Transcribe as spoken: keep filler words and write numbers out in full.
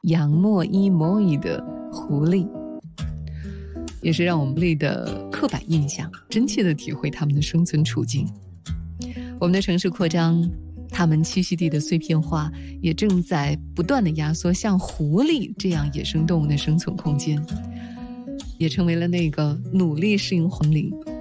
洋墨伊莫伊的狐狸，也是让我们类的刻板印象真切地体会他们的生存处境。我们的城市扩张，他们栖息地的碎片化，也正在不断地压缩像狐狸这样野生动物的生存空间，也成为了那个努力适应环境